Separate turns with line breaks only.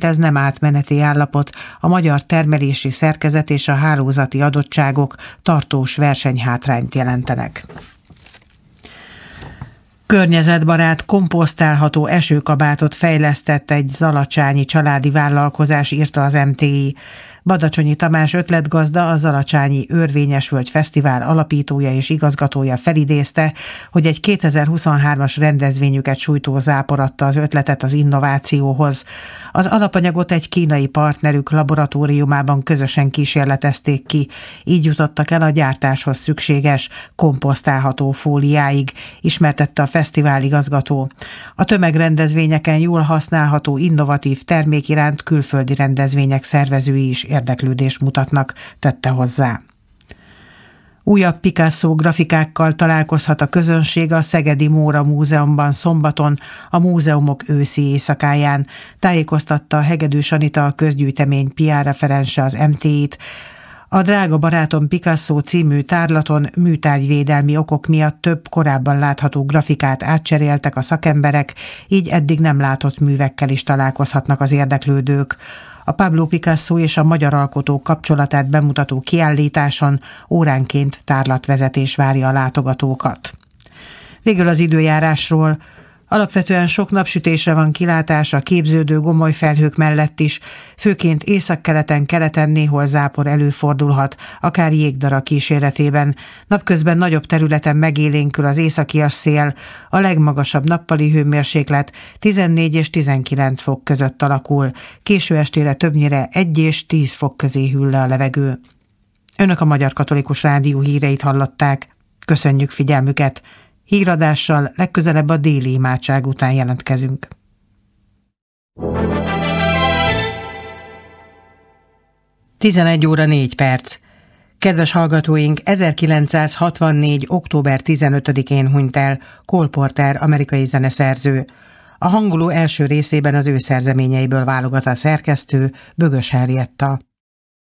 ez nem átmeneti állapot, a magyar termelési szerkezet és a hálózati adottságok tartós versenyhátrányt jelentenek. Környezetbarát, komposztálható esőkabátot fejlesztett egy zalacsányi családi vállalkozás, írta az MTI. Badacsonyi Tamás ötletgazda, a Zalacsányi Örvényesvölgy Fesztivál alapítója és igazgatója felidézte, hogy egy 2023-as rendezvényüket sújtó zápor adta az ötletet az innovációhoz. Az alapanyagot egy kínai partnerük laboratóriumában közösen kísérletezték ki, így jutottak el a gyártáshoz szükséges, komposztálható fóliáig, ismertette a fesztivál igazgató. A tömegrendezvényeken jól használható innovatív termék iránt külföldi rendezvények szervezői is érdeklődést mutatnak, tette hozzá. Újabb Picasso grafikákkal találkozhat a közönség a Szegedi Móra Múzeumban szombaton, a múzeumok őszi éjszakáján, tájékoztatta Hegedűs Anita, a közgyűjtemény PR referense az MTI-t. A Drága barátom Picasso című tárlaton műtárgyvédelmi okok miatt több korábban látható grafikát átcseréltek a szakemberek, így eddig nem látott művekkel is találkozhatnak az érdeklődők. A Pablo Picasso és a magyar alkotók kapcsolatát bemutató kiállításon óránként tárlatvezetés várja a látogatókat. Végül az időjárásról. Alapvetően sok napsütésre van kilátás a képződő gomolyfelhők mellett is, főként északkeleten, keleten néhol zápor előfordulhat, akár jégdara kíséretében. Napközben nagyobb területen megélénkül az északias szél, a legmagasabb nappali hőmérséklet 14 és 19 fok között alakul, késő estére többnyire 1 és 10 fok közé hűl le a levegő. Önök a Magyar Katolikus Rádió híreit hallották. Köszönjük figyelmüket! Híradással legközelebb a déli imádság után jelentkezünk. 11:04. Kedves hallgatóink, 1964. október 15-én hunyt el Cole Porter, amerikai zeneszerző. A hanguló első részében az ő szerzeményeiből válogat a szerkesztő, Bögös Henrietta.